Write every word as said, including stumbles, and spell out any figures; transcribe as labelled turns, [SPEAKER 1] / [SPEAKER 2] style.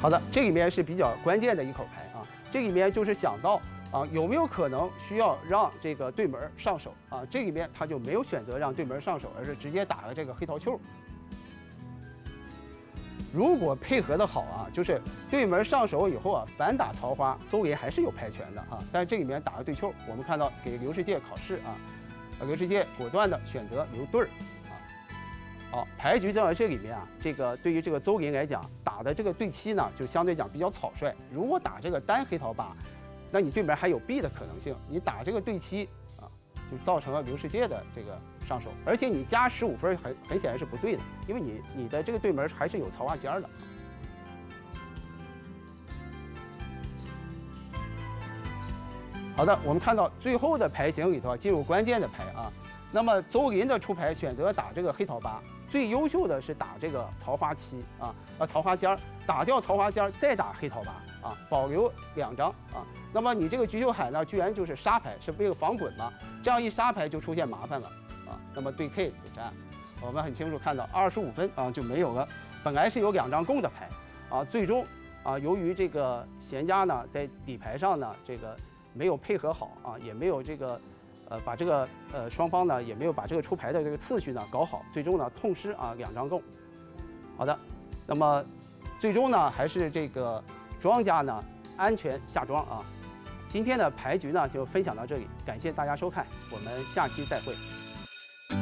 [SPEAKER 1] 好的，这里面是比较关键的一口牌啊，这里面就是想到啊有没有可能需要让这个对门上手啊，这里面他就没有选择让对门上手，而是直接打了这个黑桃球。如果配合的好啊，就是对门上手以后啊，反打曹花，邹林还是有牌权的啊。但是这里面打了对球，我们看到给刘世界考试啊，刘世界果断的选择留对儿啊。好，牌局在这里面啊，这个对于这个邹林来讲，打的这个对七呢，就相对讲比较草率。如果打这个单黑桃八，那你对门还有避的可能性。你打这个对七啊，就造成了刘世界的这个上手，而且你加十五分很很显然是不对的，因为你你的这个对门还是有曹花尖的。好的，我们看到最后的牌型里头进入关键的牌啊。那么邹林的出牌选择打这个黑桃八，最优秀的是打这个曹花七啊啊曹花尖，打掉曹花尖再打黑桃八啊，保留两张啊。那么你这个菊秀海呢，居然就是杀牌，是为了防滚嘛？这样一杀牌就出现麻烦了啊。那么对 K 有战，我们很清楚看到二十五分啊就没有了。本来是有两张供的牌啊，最终啊由于这个闲家呢在底牌上呢这个没有配合好啊，也没有这个。呃，把这个呃双方呢也没有把这个出牌的这个次序呢搞好，最终呢痛失啊两张供。好的，那么最终呢还是这个庄家呢安全下庄啊。今天的牌局呢就分享到这里，感谢大家收看，我们下期再会。